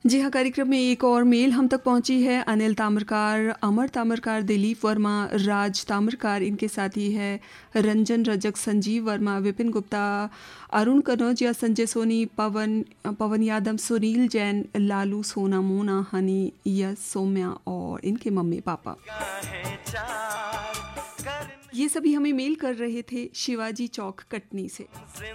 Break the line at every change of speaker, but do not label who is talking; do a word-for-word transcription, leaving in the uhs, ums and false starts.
जी हाँ, कार्यक्रम में एक और मेल हम तक पहुंची है। अनिल तामरकार, अमर तामरकार, दिलीप वर्मा, राज तामरकार, इनके साथी है रंजन रजक, संजीव वर्मा, विपिन गुप्ता, अरुण कनौजिया, संजय सोनी, पवन पवन यादव, सुनील जैन, लालू, सोना, मोना, हनी, यश, सौम्या और इनके मम्मी पापा। ये सभी हमें मेल कर रहे थे शिवाजी चौक कटनी से।